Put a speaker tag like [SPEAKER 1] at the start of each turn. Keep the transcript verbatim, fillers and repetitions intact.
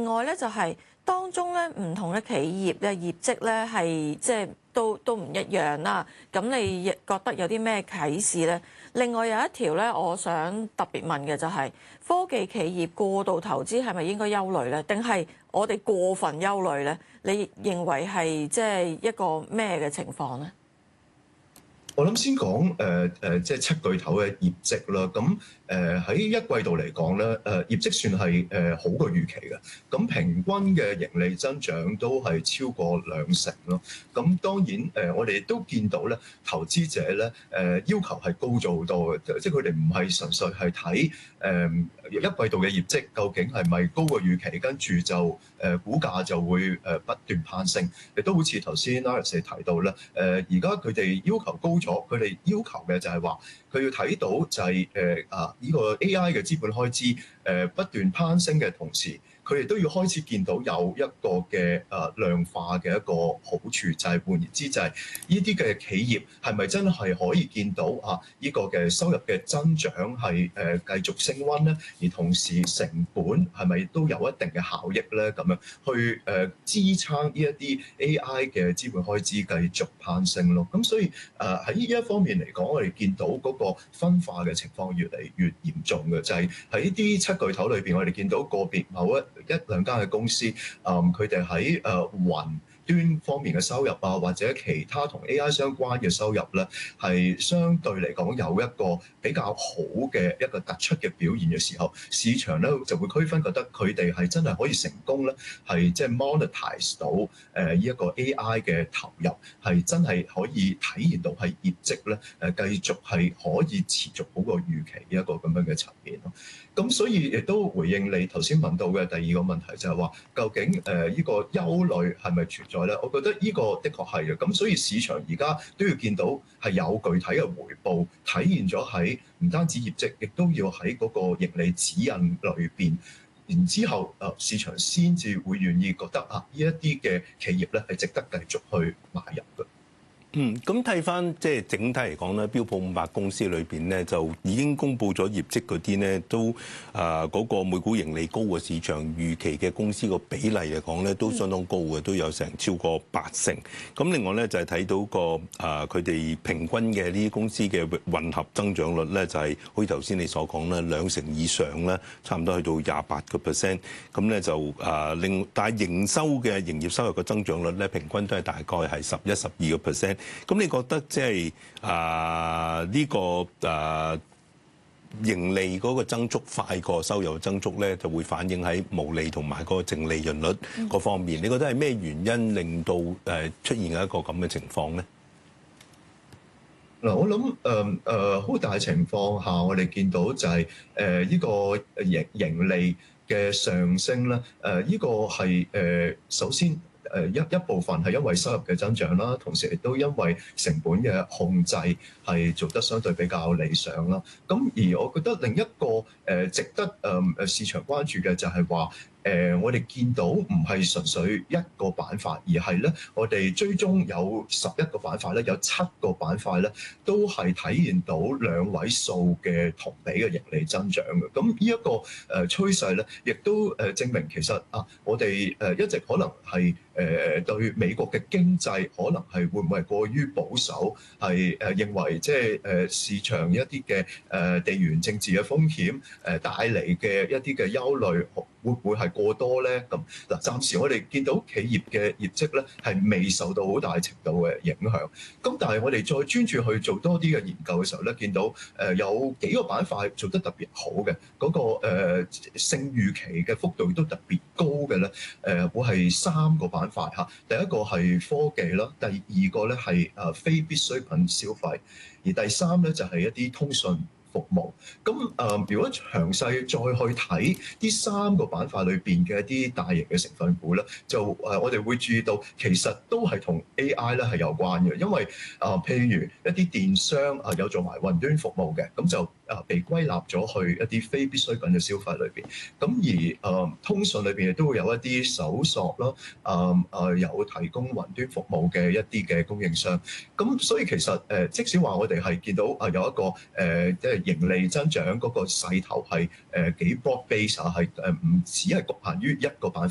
[SPEAKER 1] 外咧就係、是、當中咧唔同嘅企業嘅業績咧係即係都都唔一樣啦。咁你亦覺得有啲咩啟示咧？另外有一條咧，我想特別問嘅就係、是、科技企業過度投資係咪應該憂慮咧？定係我哋過分憂慮咧？你認為係即係一個咩嘅情況咧？
[SPEAKER 2] 我諗先講誒誒，即係七巨頭嘅業績啦。咁誒喺一季度嚟講咧，誒、呃、業績算係誒、呃、好過預期嘅。咁平均嘅盈利增長都係超過兩成咯。咁當然誒、呃，我哋都見到咧，投資者咧誒、呃、要求係高咗好多嘅，即係佢哋唔係純粹係睇誒一季度嘅業績究竟係咪高過預期，跟住就誒、呃、股價就會誒不斷攀升。亦都好似頭先 Iris 提到咧，誒而家佢哋要求高咗。佢哋要求嘅就係話，佢要睇到就係誒啊呢個 A I 嘅資本開支誒不斷攀升嘅同時，佢哋都要開始見到有一個嘅誒量化嘅一個好處，就係換言之，就係呢啲嘅企業係咪真係可以見到啊呢個嘅收入嘅增長係誒繼續升溫咧？而同時成本係咪都有一定嘅效益咧？咁樣去誒支撐呢一啲 A I 嘅資本開支繼續攀升咯。咁所以誒喺呢一方面嚟講，我哋見到嗰個分化嘅情況越嚟越嚴重嘅，就係喺呢啲七巨頭裏邊，我哋見到個別某一一兩間嘅公司，誒佢哋喺誒雲端方面嘅收入啊，或者其他同 A I 相關嘅收入咧，係相對嚟講有一個比較好嘅一個突出嘅表現嘅時候，市場咧就會區分覺得佢哋係真係可以成功咧，係即係 monetize 到誒呢一個 A I 嘅投入，係真係可以體現到係業績咧誒繼續係可以持續好過預期嘅一個咁樣嘅層面咯。咁所以亦都回應你頭先問到嘅第二個問題，就係話究竟誒呢個憂慮係咪存在咧？我覺得呢個的確係嘅。咁所以市場而家都要見到係有具體嘅回報體現咗喺唔單止業績，亦都要喺嗰個盈利指引裏邊。然之後誒市場先至會願意覺得啊呢一啲嘅企業咧係值得繼續去買入嘅。
[SPEAKER 3] 嗯，咁睇翻即係整體嚟講咧，標普五百公司裏邊咧就已經公布咗業績嗰啲咧，都啊嗰個每股盈利高過市場預期嘅公司個比例嚟講咧，都相當高嘅，都有成超過八成。咁另外咧就係睇到個啊佢哋平均嘅呢啲公司嘅混合增長率咧，就係好似頭先你所講咧，兩成以上咧，差唔多去到廿八個 percent。咁咧就啊另但係營收嘅營業收入嘅增長率咧，平均都係大概係十一、十二個 percent。咁你覺得即係啊呢個啊盈利嗰個增速快過收入增速咧，就會反映喺毛利同埋嗰個淨利潤率嗰方面。你覺得係咩原因令到誒出現一個咁嘅情況咧？
[SPEAKER 2] 嗱，我諗誒誒好大情況下，我哋見到就係誒呢個盈盈利嘅上升咧。誒、呃、呢、這個係誒、呃、首先。誒一一部分係因為收入嘅增長啦，同時亦都因為成本嘅控制係做得相對比較理想啦。咁而我覺得另一個誒值得誒誒市場關注嘅就係話，誒我哋見到唔係純粹一個板塊，而係咧我哋追蹤有十一個板塊咧，有七個板塊咧都係體現到兩位數嘅同比嘅盈利增長嘅。咁呢一個誒趨勢咧，亦都誒證明其實啊，我哋誒一直可能係。誒對美國嘅經濟可能係會唔會係過於保守，係誒認為即係誒市場一啲嘅誒地緣政治嘅風險誒帶嚟嘅一啲嘅憂慮，會唔會係過多咧？咁嗱，暫時我哋見到企業嘅業績咧係未受到好大程度嘅影響。咁但係我哋再專注去做多啲嘅研究嘅時候咧，見到誒有幾個板塊做得特別好嘅，嗰個誒勝預期嘅幅度都特別高嘅咧，誒會係三個板塊嚇。第一個係科技啦，第二個咧係誒非必需品消費，而第三咧就係一啲通訊服務。咁誒、呃，如果詳細再去睇呢三個板塊裏邊嘅一啲大型嘅成分股咧，就誒、呃、我哋會注意到其實都係同 A I 咧係有關嘅，因為誒、呃、譬如一啲電商啊、呃、有做埋雲端服務嘅，咁就誒、呃、被歸納咗去一啲非必需品嘅消費裏邊。咁而誒、呃、通訊裏邊亦都會有一啲搜索啦，誒、呃、誒、呃、有提供雲端服務嘅一啲嘅供應商。咁所以其實誒、呃，即使話我哋係見到啊有一個誒即係盈利增長嗰個勢頭係誒幾 broad base 啊，係誒唔只係局限於一個板塊。